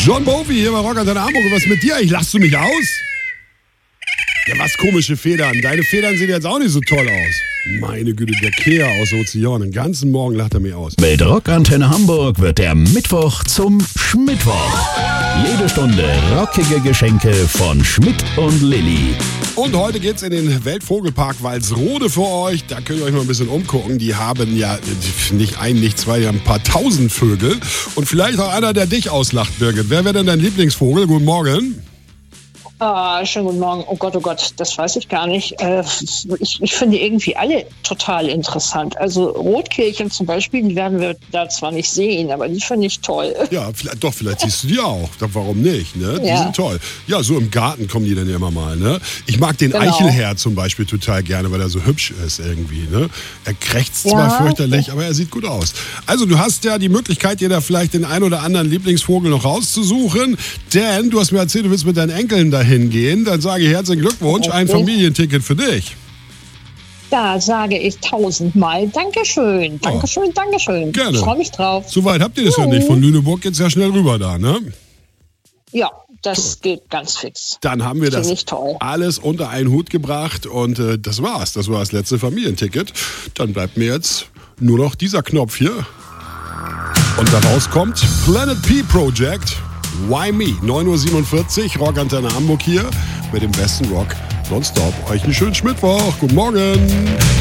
John Bovi hier bei Rock Antenne Hamburg. Was mit dir? Lachst du mich aus? Ja, was komische Federn. Deine Federn sehen jetzt auch nicht so toll aus. Meine Güte, der Kea aus Ozean. Den ganzen Morgen lacht er mich aus. Mit Rock Antenne Hamburg wird der Mittwoch zum Schmittwoch. Jede Stunde rockige Geschenke von Schmidt und Lilly. Und heute geht's in den Weltvogelpark Walsrode für euch. Da könnt ihr euch mal ein bisschen umgucken. Die haben ja nicht ein, nicht zwei, die haben ein paar tausend Vögel. Und vielleicht auch einer, der dich auslacht, Birgit. Wer wäre denn dein Lieblingsvogel? Guten Morgen. Schönen guten Morgen. Oh Gott, das weiß ich gar nicht. Ich finde irgendwie alle total interessant. Also Rotkehlchen zum Beispiel, die werden wir da zwar nicht sehen, aber die finde ich toll. Ja, vielleicht siehst du die auch. Warum nicht? Ne? Die sind toll. Ja, so im Garten kommen die dann ja immer mal. Ne? Ich mag den Eichelherr zum Beispiel total gerne, weil er so hübsch ist irgendwie. Ne? Er krächzt zwar fürchterlich, aber er sieht gut aus. Also du hast ja die Möglichkeit, dir da vielleicht den ein oder anderen Lieblingsvogel noch rauszusuchen, denn du hast mir erzählt, du willst mit deinen Enkeln dahin gehen, dann sage ich herzlichen Glückwunsch, ein Familienticket für dich. Da sage ich 1000-mal Dankeschön. Dankeschön. Gerne. Ich freue mich drauf. So weit habt ihr das ja nicht. Von Lüneburg geht's ja schnell rüber da, ne? Ja, das geht ganz fix. Dann haben wir das toll. alles unter einen Hut gebracht und das war's. Das war das letzte Familienticket. Dann bleibt mir jetzt nur noch dieser Knopf hier. Und daraus kommt Planet P Project. Why Me? 9:47 Uhr, Rock Antenne Hamburg hier mit dem besten Rock nonstop. Euch einen schönen Schmittwoch. Guten Morgen.